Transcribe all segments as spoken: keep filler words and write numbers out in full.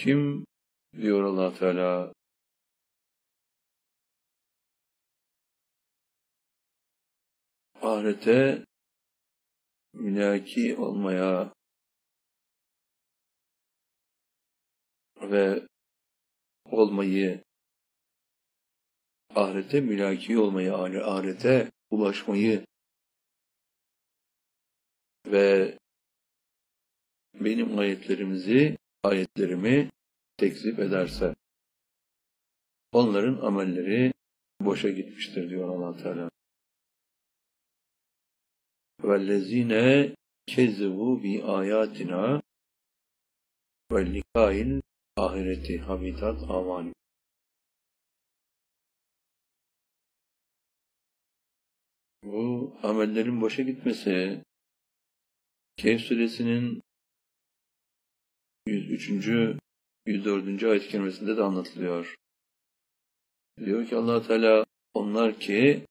Kim diyor Allah Teala ahirete mülaki olmaya ve olmayı, ahirete mülaki olmayı, ahirete ulaşmayı ve benim ayetlerimizi, ayetlerimi tekzip ederse, onların amelleri boşa gitmiştir diyor Allah Teala. وَالَّذ۪ينَ كَذَّبُوا بِآيَاتِنَا وَالْلِقَاءِ ahireti habitat amani. Bu amellerin boşa gitmesi Kehf suresinin yüz üçüncü. yüz dördüncü ayet-i kerimesinde de anlatılıyor. Diyor ki Allah Teala, onlar ki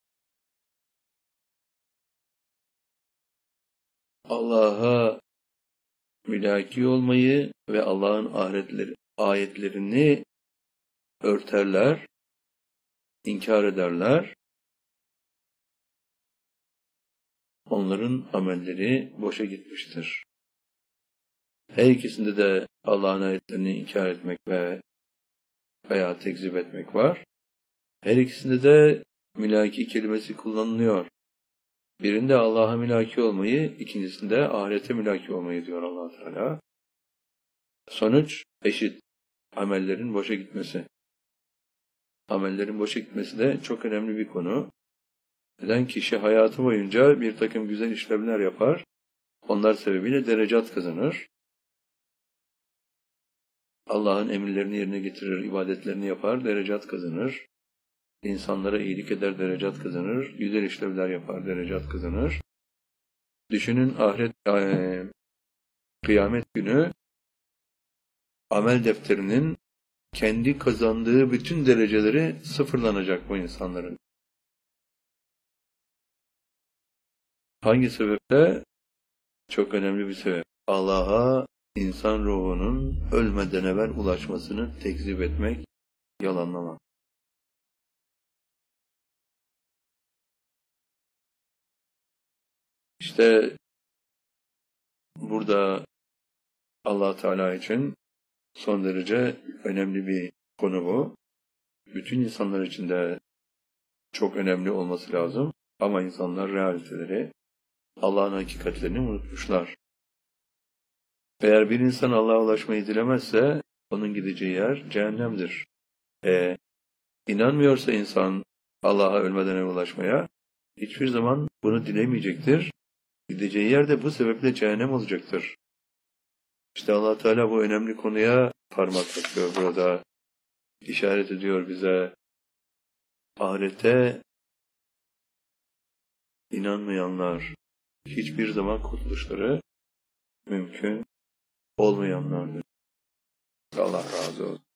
Allah'a mülaki olmayı ve Allah'ın ahiretleri, ayetlerini örterler, inkar ederler. Onların amelleri boşa gitmiştir. Her ikisinde de Allah'ın ayetlerini inkar etmek ve veya tekzip etmek var. Her ikisinde de mülaki kelimesi kullanılıyor. Birinde Allah'a mülaki olmayı, ikincisinde ahirete mülaki olmayı diyor Allah Teala. Sonuç eşit. Amellerin boşa gitmesi. Amellerin boşa gitmesi de çok önemli bir konu. Neden? Kişi hayatı boyunca bir takım güzel işlemler yapar. Onlar sebebiyle derecat kazanır. Allah'ın emirlerini yerine getirir, ibadetlerini yapar, derecat kazanır. İnsanlara iyilik eder, derecat kazanır. Güzel işlevler yapar, derecat kazanır. Düşünün ahiret, e, kıyamet günü amel defterinin kendi kazandığı bütün dereceleri sıfırlanacak bu insanların. Hangi sebeple? Çok önemli bir sebep. Allah'a insan ruhunun ölmeden evvel ulaşmasını tekzip etmek, yalanlamak. İşte burada Allah Teala için son derece önemli bir konu bu. Bütün insanlar için de çok önemli olması lazım. Ama insanlar realiteleri, Allah'ın hakikatlerini unutmuşlar. Eğer bir insan Allah'a ulaşmayı dilemezse onun gideceği yer cehennemdir. E, inanmıyorsa insan Allah'a ölmeden evvel ulaşmaya hiçbir zaman bunu dilemeyecektir. Gideceği yer de bu sebeple cehennem olacaktır. İşte Allah Teala bu önemli konuya parmak basıyor burada. İşaret ediyor bize. Ahirete inanmayanlar hiçbir zaman kurtuluşları mümkün olmayanlardır. Allah razı olsun.